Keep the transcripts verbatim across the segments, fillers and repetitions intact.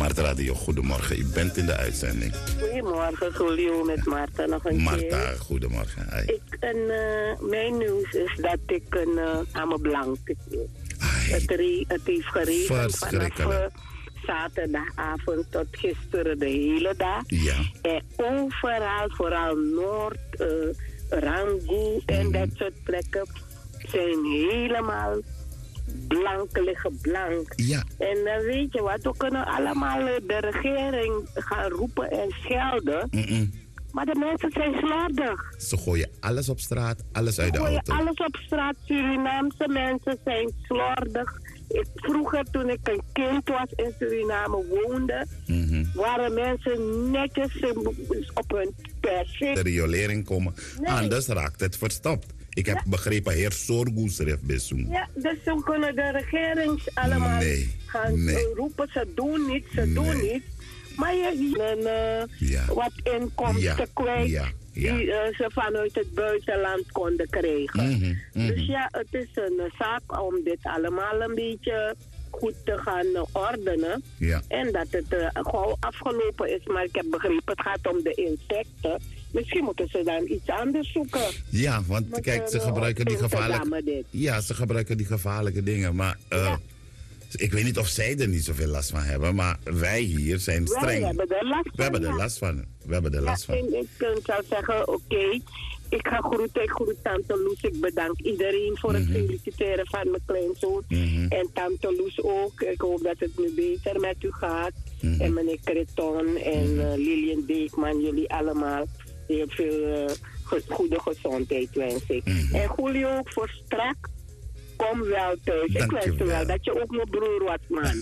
Marta Radio, goedemorgen. U bent in de uitzending. Goedemorgen, Julio met Marta nog een Marta, keer. Marta, goedemorgen. Hi. Ik, een, uh, mijn nieuws is dat ik een uh, aan mijn blank het, re- het heeft geregend vanaf uh, zaterdagavond tot gisteren de hele dag. Ja. En overal, vooral Noord, uh, Rangoon en mm. dat soort plekken, zijn helemaal blank, liggen blank. Ja. En dan uh, weet je wat, we kunnen allemaal uh, de regering gaan roepen en schelden. Mm-mm. Maar de mensen zijn slordig. Ze gooien alles op straat, alles uit de auto. Ze gooien alles op straat. Surinaamse mensen zijn slordig. Ik, vroeger, toen ik een kind was in Suriname woonde, mm-hmm. waren mensen netjes op hun perceel. De riolering komen, nee. Anders raakt het verstopt. Ik heb ja. begrepen, heer Sorgoes heeft bezoek. Ja, dus zo kunnen de regerings allemaal nee. gaan nee. roepen. Ze doen niets, ze nee. doen niets. Maar je een, uh, ja. wat inkomsten ja. kwijt ja. Ja. die uh, ze vanuit het buitenland konden krijgen. Mm-hmm. Mm-hmm. Dus ja, het is een uh, zaak om dit allemaal een beetje goed te gaan uh, ordenen. Ja. En dat het uh, gewoon afgelopen is. Maar ik heb begrepen, het gaat om de insecten. Misschien moeten ze dan iets anders zoeken. Ja, want Met, kijk, ze gebruiken die gevaarlijke... Ja, ze gebruiken die gevaarlijke dingen, maar... Uh, ja. Ik weet niet of zij er niet zoveel last van hebben, maar wij hier zijn streng. Wij hebben er last van. We hebben er last van. We hebben er last ja, van. En ik zou zeggen, oké, okay, ik ga groeten, ik groet Tante Loes. Ik bedank iedereen voor mm-hmm. het feliciteren van mijn kleinzoon. Mm-hmm. En Tante Loes ook. Ik hoop dat het nu beter met u gaat. Mm-hmm. En meneer Creton en mm-hmm. uh, Lilian Beekman, jullie allemaal. Heel veel uh, ge- goede gezondheid wens ik. Mm-hmm. En Julio ook voor strak. Kom wel thuis. Dank ik wens wel dat je ook mijn broer was, man.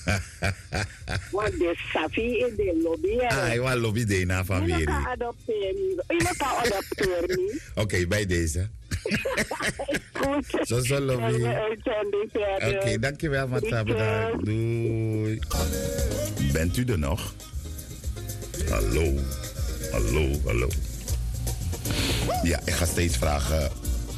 Want de Safi in de lobby. Ah, ik wil lobby de na familie. Je kan adopteren. Je kan adopteren. Oké, okay, bij deze. Goed. Zo zo lobby. Oké, okay, dankjewel, Marta. Bedankt. Doei. Bent u er nog? Hallo. Hallo, hallo. Ja, ik ga steeds vragen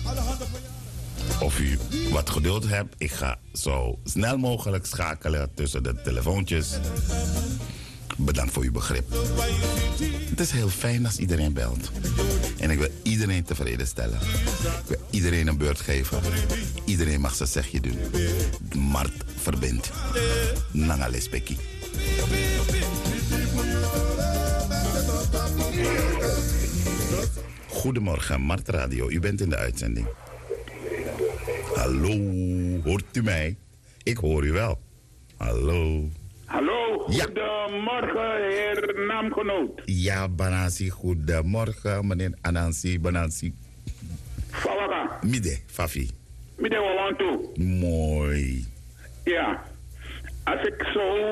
of u wat geduld hebt. Ik ga zo snel mogelijk schakelen tussen de telefoontjes. Bedankt voor uw begrip. Het is heel fijn als iedereen belt. En ik wil iedereen tevreden stellen. Ik wil iedereen een beurt geven. Iedereen mag zijn zegje doen. Mart verbindt. Nangale spekkie. Goedemorgen, Mart Radio. U bent in de uitzending. Hallo, hoort u mij? Ik hoor u wel. Hallo. Hallo, goedemorgen, ja. Heer naamgenoot. Ja, Banansi, goedemorgen, meneer Anansi, Banansi. Fawaka. Mide, Fafi. Mide, Wawanto. Mooi. Ja, als ik zo